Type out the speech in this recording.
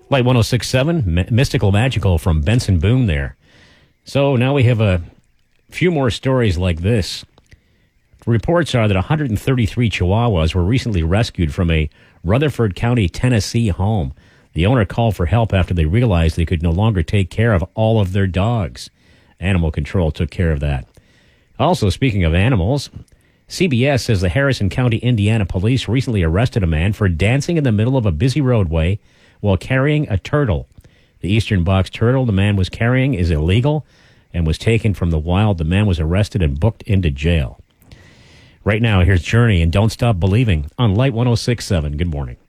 Light 106.7, Mystical Magical from Benson Boone there. So now we have a few more stories like this. Reports are that 133 Chihuahuas were recently rescued from a Rutherford County, Tennessee home. The owner called for help after they realized they could no longer take care of all of their dogs. Animal Control took care of that. Also, speaking of animals, CBS says the Harrison County, Indiana police recently arrested a man for dancing in the middle of a busy roadway while carrying a turtle. The eastern box turtle the man was carrying is illegal and was taken from the wild. The man was arrested and booked into jail. Right now, here's Journey and Don't Stop Believing on Light 106.7. Good morning.